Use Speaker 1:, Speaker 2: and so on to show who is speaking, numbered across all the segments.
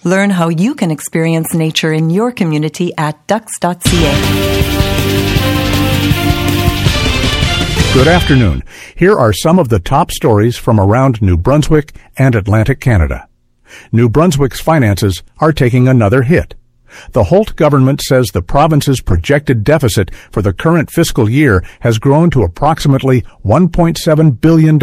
Speaker 1: Learn how you can experience nature in your community at ducks.ca.
Speaker 2: Good afternoon. Here are some of the top stories from around New Brunswick and Atlantic Canada. New Brunswick's finances are taking another hit. The Holt government says the province's projected deficit for the current fiscal year has grown to approximately $1.7 billion.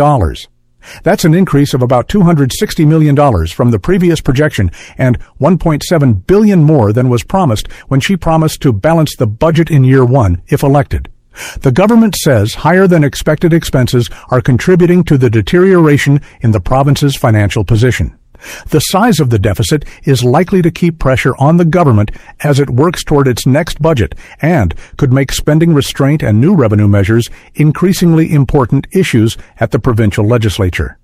Speaker 2: That's an increase of about $260 million from the previous projection and $1.7 billion more than was promised when she promised to balance the budget in year one if elected. The government says higher than expected expenses are contributing to the deterioration in the province's financial position. The size of the deficit is likely to keep pressure on the government as it works toward its next budget and could make spending restraint and new revenue measures increasingly important issues at the provincial legislature.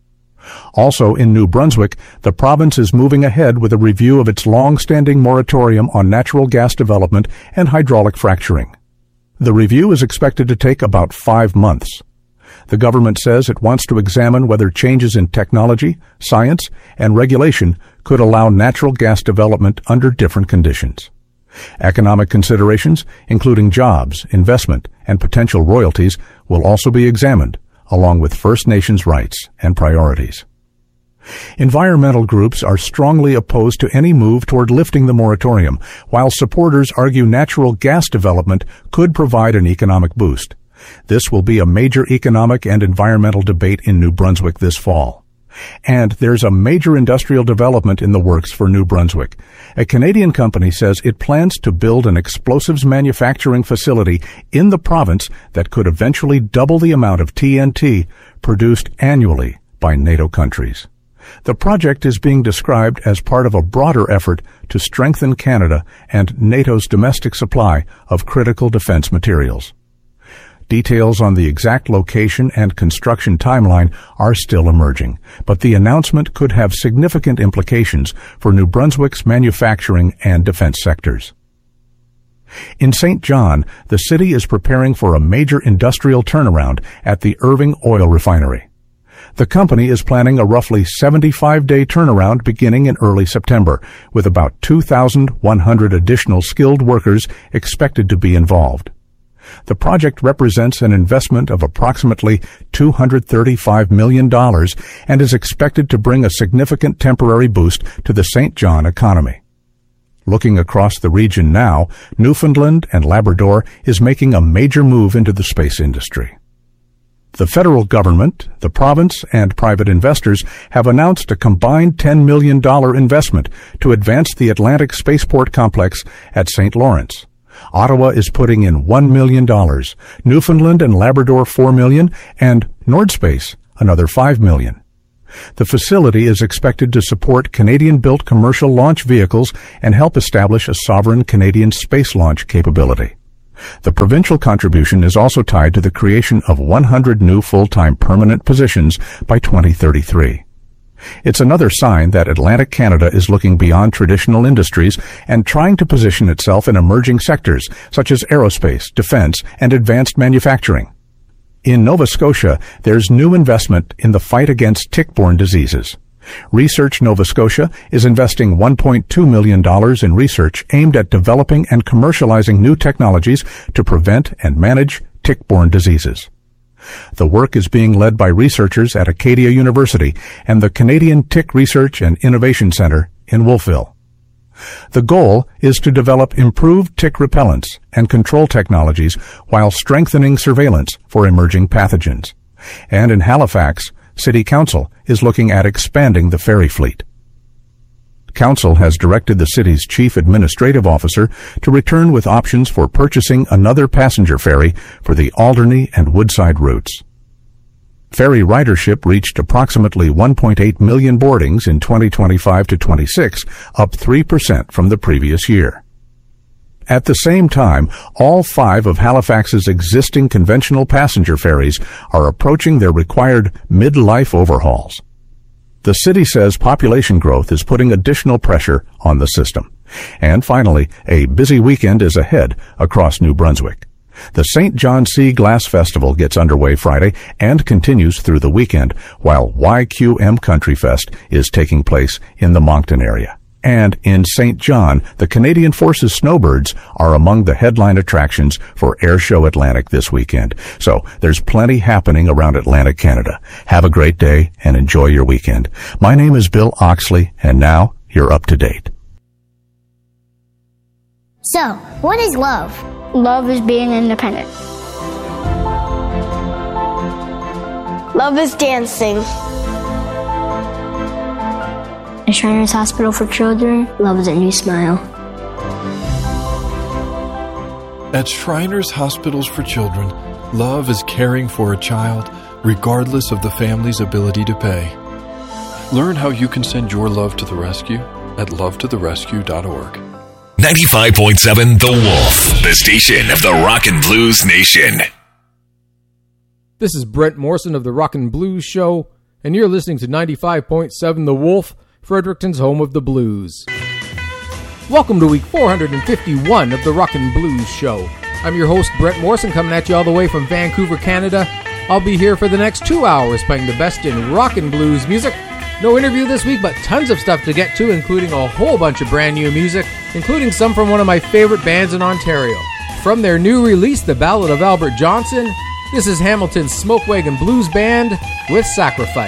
Speaker 2: Also in New Brunswick, the province is moving ahead with a review of its long-standing moratorium on natural gas development and hydraulic fracturing. The review is expected to take about 5 months. The government says it wants to examine whether changes in technology, science, and regulation could allow natural gas development under different conditions. Economic considerations, including jobs, investment, and potential royalties, will also be examined, along with First Nations rights and priorities. Environmental groups are strongly opposed to any move toward lifting the moratorium, while supporters argue natural gas development could provide an economic boost. This will be a major economic and environmental debate in New Brunswick this fall. And there's a major industrial development in the works for New Brunswick. A Canadian company says it plans to build an explosives manufacturing facility in the province that could eventually double the amount of TNT produced annually by NATO countries. The project is being described as part of a broader effort to strengthen Canada and NATO's domestic supply of critical defense materials. Details on the exact location and construction timeline are still emerging, but the announcement could have significant implications for New Brunswick's manufacturing and defense sectors. In St. John, the city is preparing for a major industrial turnaround at the Irving Oil Refinery. The company is planning a roughly 75-day turnaround beginning in early September, with about 2,100 additional skilled workers expected to be involved. The project represents an investment of approximately $235 million and is expected to bring a significant temporary boost to the St. John economy. Looking across the region now, Newfoundland and Labrador is making a major move into the space industry. The federal government, the province, and private investors have announced a combined $10 million investment to advance the Atlantic Spaceport Complex at St. Lawrence. Ottawa is putting in $1 million, Newfoundland and Labrador $4 million, and Nordspace another $5 million. The facility is expected to support Canadian-built commercial launch vehicles and help establish a sovereign Canadian space launch capability. The provincial contribution is also tied to the creation of 100 new full-time permanent positions by 2033. It's another sign that Atlantic Canada is looking beyond traditional industries and trying to position itself in emerging sectors such as aerospace, defense, and advanced manufacturing. In Nova Scotia, there's new investment in the fight against tick-borne diseases. Research Nova Scotia is investing $1.2 million in research aimed at developing and commercializing new technologies to prevent and manage tick-borne diseases. The work is being led by researchers at Acadia University and the Canadian Tick Research and Innovation Centre in Wolfville. The goal is to develop improved tick repellents and control technologies while strengthening surveillance for emerging pathogens. And in Halifax, City Council is looking at expanding the ferry fleet. Council has directed the city's chief administrative officer to return with options for purchasing another passenger ferry for the Alderney and Woodside routes. Ferry ridership reached approximately 1.8 million boardings in 2025 to 26, up 3% from the previous year. At the same time, all 5 of Halifax's existing conventional passenger ferries are approaching their required mid-life overhauls. The city says population growth is putting additional pressure on the system. And finally, a busy weekend is ahead across New Brunswick. The St. John Sea Glass Festival gets underway Friday and continues through the weekend, while YQM Country Fest is taking place in the Moncton area. And in St. John, the Canadian Forces Snowbirds are among the headline attractions for Airshow Atlantic this weekend. So there's plenty happening around Atlantic Canada. Have a great day and enjoy your weekend. My name is Bill Oxley, and now you're up to date.
Speaker 3: So, what is love?
Speaker 4: Love is being independent.
Speaker 5: Love is dancing.
Speaker 4: At Shriners Hospital for Children, love is a new smile.
Speaker 6: At Shriners Hospitals for Children, love is caring for a child regardless of the family's ability to pay. Learn how you can send your love to the rescue at lovetotherescue.org.
Speaker 7: 95.7 The Wolf, the station of the Rock and Blues Nation.
Speaker 8: This is Brent Morrison of the Rock and Blues Show, and you're listening to 95.7 The Wolf, Fredericton's home of the blues. Welcome to week 451 of the Rock and Blues Show. I'm your host, Brent Morrison, coming at you all the way from Vancouver, Canada. I'll be here for the next 2 hours playing the best in rock and blues music. No interview this week, but tons of stuff to get to, including a whole bunch of brand new music, including some from one of my favorite bands in Ontario. From their new release, The Ballad of Albert Johnson, this is Hamilton's Smoke Wagon Blues Band with Sacrifice.